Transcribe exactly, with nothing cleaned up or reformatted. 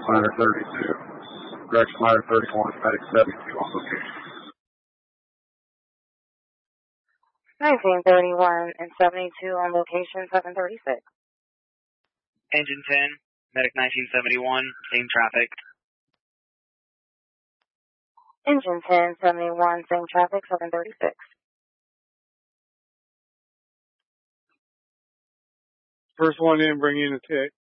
Ladder thirty-two. Correction, ladder thirty-one, medic seventy-two on location. nineteen thirty-one and seventy-two on location, seven thirty-six. Engine ten, medic nineteen seventy-one, same traffic. Engine ten seventy-one, same traffic, seven thirty-six. First one in, bring in a tick.